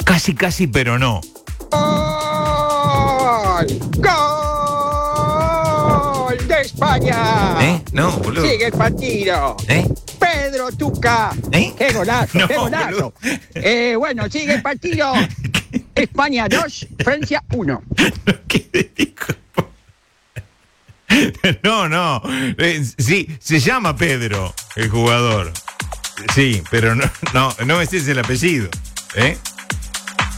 Casi, casi, pero no. ¡Gol! ¡Gol de España! No, boludo. Sigue el partido. Pedro Tuca. ¡Qué golazo! No, ¡Qué golazo! Bueno, sigue el partido. España 2, Francia 1. ¿Qué dijo? No. Sí, se llama Pedro, el jugador. Sí, pero no es ese el apellido.